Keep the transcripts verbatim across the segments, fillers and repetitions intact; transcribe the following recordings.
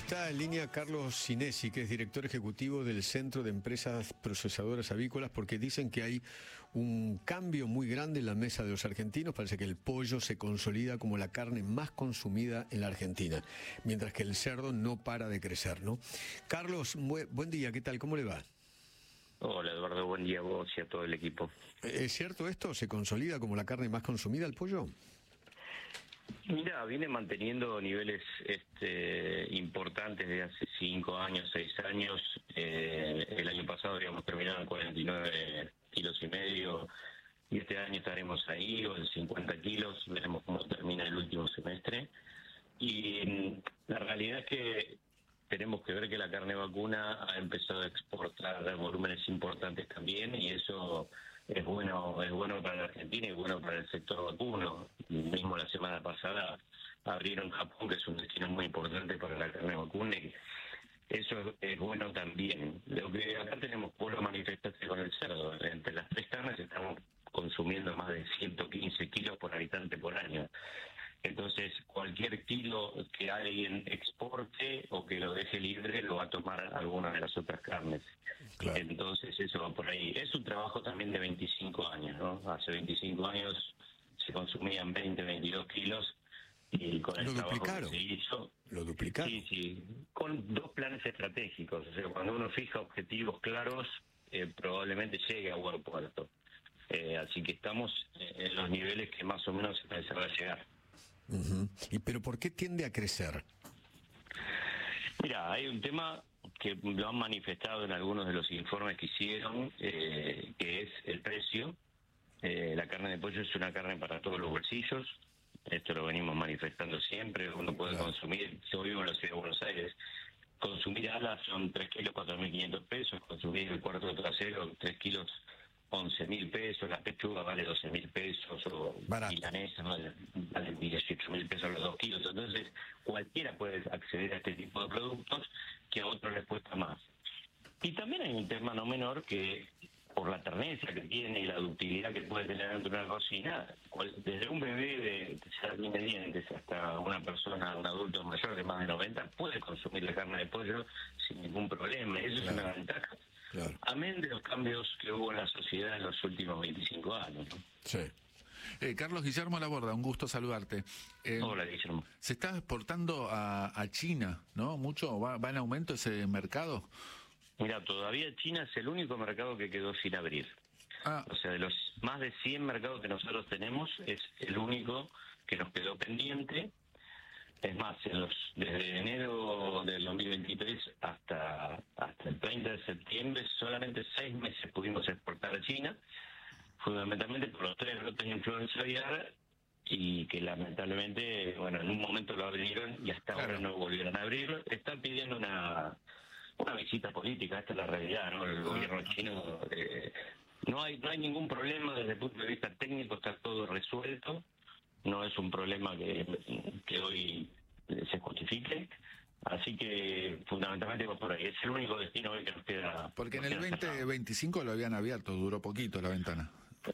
Está en línea Carlos Sinesi, que es director ejecutivo del Centro de Empresas Procesadoras Avícolas, porque dicen que hay un cambio muy grande en la mesa de los argentinos. Parece que el pollo se consolida como la carne más consumida en la Argentina, mientras que el cerdo no para de crecer, ¿no? Carlos, buen día, ¿qué tal? ¿Cómo le va? Hola Eduardo, buen día a vos y a todo el equipo. ¿Es cierto esto? ¿Se consolida como la carne más consumida el pollo? Mira, viene manteniendo niveles este, importantes de hace cinco años, seis años. Eh, el año pasado habíamos terminado en cuarenta y nueve kilos y medio y este año estaremos ahí, o en cincuenta kilos, veremos cómo termina el último semestre. Y mm, la realidad es que tenemos que ver que la carne vacuna ha empezado a exportar volúmenes importantes también, y eso es bueno, es bueno para la Argentina y bueno para el sector vacuno. Mismo la semana pasada abrieron Japón, que es un destino muy importante para la carne vacuna, y eso es, es bueno también. Lo que acá tenemos por manifestarse con el cerdo. Entre las tres carnes estamos consumiendo más de ciento quince kilos por habitante por año. Entonces, cualquier kilo que alguien exporte o que lo deje libre lo va a tomar alguna de las otras carnes. Claro. Entonces, eso va por ahí. Es un trabajo también de veinticinco años, ¿no? Hace veinticinco años se consumían veinte, veintidós kilos y con el ¿Lo trabajo duplicaron? que se hizo... ¿Lo duplicaron? Sí, sí. Con dos planes estratégicos. O sea, cuando uno fija objetivos claros, eh, probablemente llegue a buen puerto. Eh, así que estamos en los niveles que más o menos se va a llegar. Uh-huh. ¿Y pero por qué tiende a crecer? Mira, hay un tema que lo han manifestado en algunos de los informes que hicieron, eh, que es el precio. Eh, la carne de pollo es una carne para todos los bolsillos. Esto lo venimos manifestando siempre. Uno puede claro. consumir, yo vivo en la ciudad de Buenos Aires, consumir alas son tres kilos, cuatro mil quinientos pesos, consumir el cuarto trasero, tres kilos, once mil pesos, la pechuga vale doce mil pesos, o milanesa vale, vale dieciocho mil pesos los dos kilos. Entonces, cualquiera puede acceder a este tipo de productos que a otros les cuesta más. Y también hay un tema no menor que, por la terneza que tiene y la ductilidad que puede tener dentro de una cocina, cual, desde un bebé de jardín de dientes hasta una persona, un adulto mayor de más de noventa, puede consumir la carne de pollo sin ningún problema. Eso claro. es una ventaja. Claro. Amén de los cambios que hubo en la sociedad en los últimos veinticinco años, ¿no? Sí. Eh, Carlos Guillermo Laborda, un gusto saludarte. Eh, Hola, Guillermo. Se está exportando a, a China, ¿no? ¿Mucho? ¿Va, ¿Va en aumento ese mercado? Mira, todavía China es el único mercado que quedó sin abrir. Ah. O sea, de los más de cien mercados que nosotros tenemos, es el único que nos quedó pendiente. Es más, en los, desde enero del dos mil veintitrés hasta hasta el treinta de septiembre, solamente seis meses pudimos exportar a China, fundamentalmente por los tres brotes de influenza aviar, y que lamentablemente, bueno, en un momento lo abrieron y hasta claro. ahora no volvieron a abrirlo. Están pidiendo una una visita política, esta es la realidad, ¿no? El gobierno chino, eh, no hay no hay ningún problema desde el punto de vista técnico, está todo resuelto. No es un problema que, que hoy se justifique, así que fundamentalmente va por ahí. Es el único destino hoy que nos queda. Porque en el veinte veinticinco lo habían abierto, duró poquito la ventana.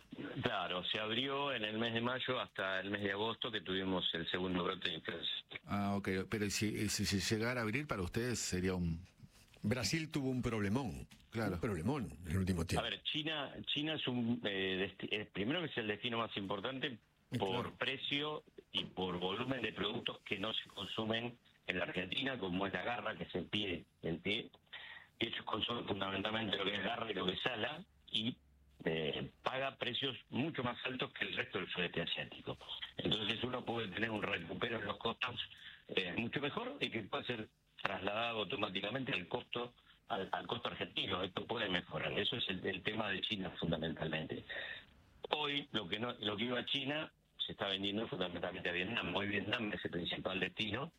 Claro, se abrió en el mes de mayo hasta el mes de agosto, que tuvimos el segundo brote de influenza. Ah, ok, pero si, si, si llegara a abrir para ustedes sería un... Brasil tuvo un problemón, claro, un problemón en el último tiempo. A ver, China China es un eh, desti- primero que es el destino más importante por claro. precio y por volumen de productos que no se consumen en la Argentina, como es la garra, que es el pie, el pie. Ellos consumen fundamentalmente lo que es garra y lo que es ala, y eh, paga precios mucho más altos que el resto del sudeste asiático. Entonces uno puede tener un recupero en los costos eh, mucho mejor, y que puede ser trasladado automáticamente al costo al, al costo argentino. Esto puede mejorar. Eso es el, el tema de China fundamentalmente. Hoy lo que no lo que iba a China se está vendiendo fundamentalmente a Vietnam. Hoy Vietnam es el principal destino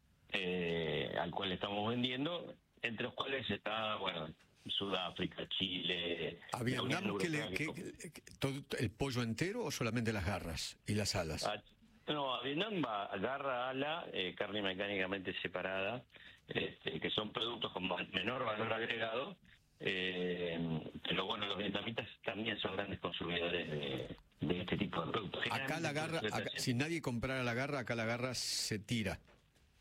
eh, al cual estamos vendiendo, entre los cuales está, bueno, Sudáfrica, Chile... ¿A Vietnam que le, que, que, todo, el pollo entero o solamente las garras y las alas? A, no, a Vietnam va garra, ala, eh, carne mecánicamente separada, este, que son productos con menor valor agregado, eh, pero bueno, los vietnamitas también son grandes consumidores de, de este tipo de productos. Acá la garra, acá, si nadie comprara la garra, acá la garra se tira.